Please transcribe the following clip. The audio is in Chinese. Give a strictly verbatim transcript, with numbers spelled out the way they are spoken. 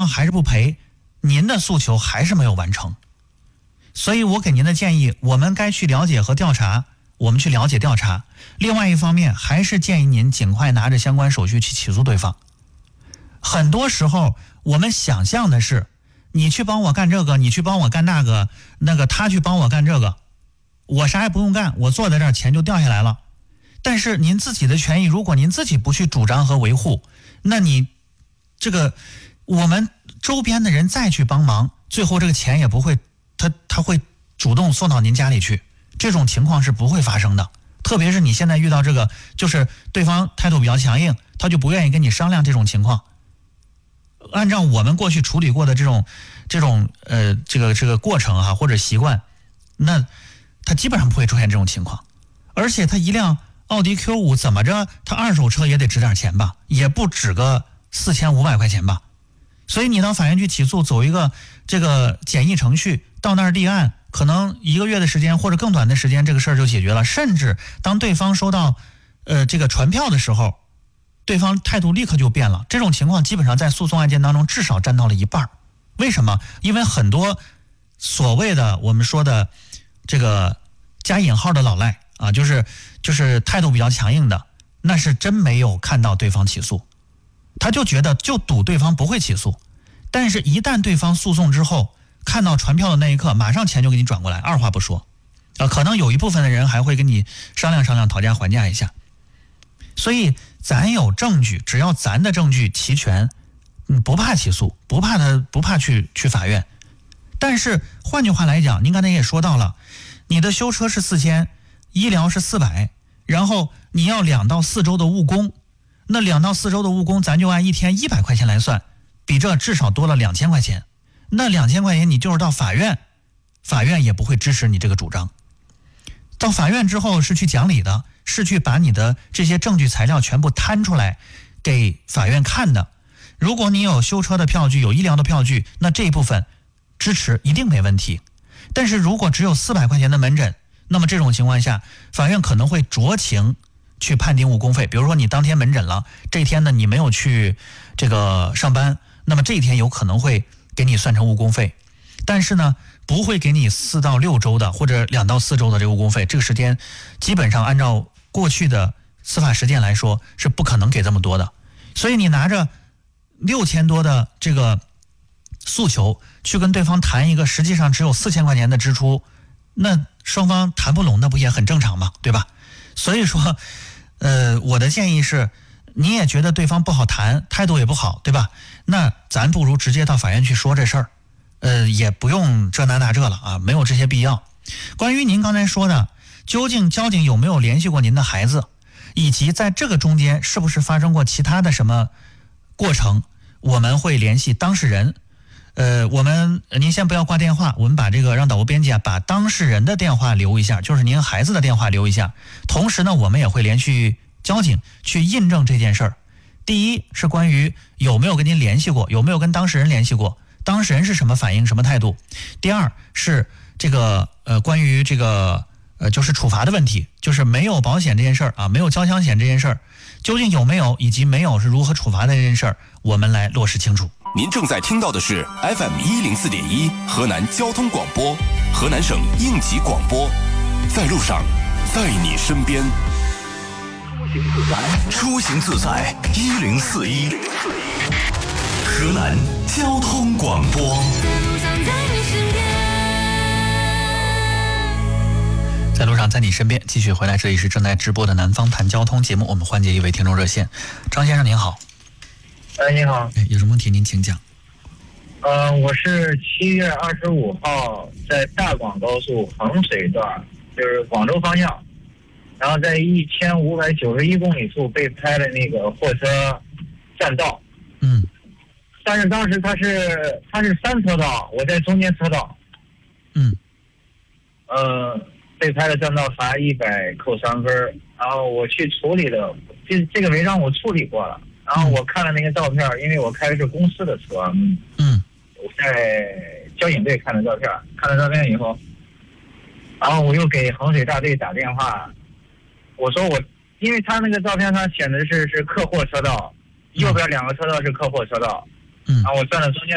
还是不赔，您的诉求还是没有完成。所以我给您的建议，我们该去了解和调查，我们去了解调查。另外一方面，还是建议您尽快拿着相关手续去起诉对方。很多时候我们想象的是，你去帮我干这个，你去帮我干那个，那个他去帮我干这个，我啥也不用干，我坐在这儿钱就掉下来了。但是您自己的权益，如果您自己不去主张和维护，那你这个我们周边的人再去帮忙，最后这个钱也不会，他他会主动送到您家里去，这种情况是不会发生的。特别是你现在遇到这个，就是对方态度比较强硬，他就不愿意跟你商量这种情况。按照我们过去处理过的这种这种呃这个这个过程啊或者习惯，那他基本上不会出现这种情况。而且他一辆奥迪 Q 五 怎么着，他二手车也得值点钱吧，也不止个四千五百块钱吧。所以你到法院去起诉，走一个这个简易程序，到那儿立案，可能一个月的时间或者更短的时间，这个事儿就解决了。甚至当对方收到呃这个传票的时候，对方态度立刻就变了。这种情况基本上在诉讼案件当中至少占到了一半。为什么？因为很多所谓的我们说的这个加引号的老赖啊，就是就是态度比较强硬的，那是真没有看到对方起诉，他就觉得就赌对方不会起诉。但是一旦对方诉讼之后，看到传票的那一刻，马上钱就给你转过来，二话不说啊，可能有一部分的人还会跟你商量商量，讨价还价一下。所以咱有证据，只要咱的证据齐全，你不怕起诉，不怕他不怕去去法院。但是换句话来讲，您刚才也说到了，你的修车是四千，医疗是四百，然后你要两到四周的误工，那两到四周的误工，咱就按一天一百块钱来算，比这至少多了两千块钱。那两千块钱你就是到法院，法院也不会支持你这个主张。到法院之后是去讲理的，是去把你的这些证据材料全部摊出来给法院看的。如果你有修车的票据，有医疗的票据，那这一部分支持一定没问题。但是如果只有四百块钱的门诊，那么这种情况下，法院可能会酌情去判定误工费。比如说你当天门诊了，这天呢你没有去这个上班，那么这一天有可能会给你算成误工费。但是呢不会给你四到六周的或者两到四周的这个误工费，这个时间基本上按照过去的司法实践来说是不可能给这么多的。所以你拿着六千多的这个诉求去跟对方谈一个实际上只有四千块钱的支出，那双方谈不拢，那不也很正常吗？对吧？所以说呃，我的建议是，你也觉得对方不好谈，态度也不好，对吧？那咱不如直接到法院去说这事儿，呃，也不用这那那这了啊，没有这些必要。关于您刚才说的，究竟交警有没有联系过您的孩子，以及在这个中间是不是发生过其他的什么过程，我们会联系当事人。呃，我们您先不要挂电话，我们把这个让导播编辑啊把当事人的电话留一下，就是您孩子的电话留一下。同时呢，我们也会联系交警去印证这件事儿。第一是关于有没有跟您联系过，有没有跟当事人联系过，当事人是什么反应什么态度。第二是这个呃关于这个呃就是处罚的问题，就是没有保险这件事儿啊，没有交强险这件事儿，究竟有没有以及没有是如何处罚的这件事儿，我们来落实清楚。 您正在听到的是 F M 一零四点一河南交通广播，河南省应急广播，在路上，在你身边。出行自在一零四一，河南交通广播。 在路上，在你身边，继续回来，这里是正在直播的南方谈交通节目，我们欢迎一位听众热线，张先生您好。 哎，你好。 哎，有什么问题您请讲。 呃，我是七月二十五号在大广高速衡水段，就是广州方向，然后在一千五百九十一公里处被拍了那个货车占道。 嗯。 但是当时它是它是三车道，我在中间车道。 嗯。 呃，被拍了占道，罚一百扣三分，然后我去处理的，这这个违章我处理过了。然后我看了那个照片，因为我开的是公司的车， 嗯， 我在交警队看了照片，看了照片以后，然后我又给衡水大队打电话，我说我，因为他那个照片上显的是是客货车道，右边两个车道是客货车道， 嗯， 然后我站在中间。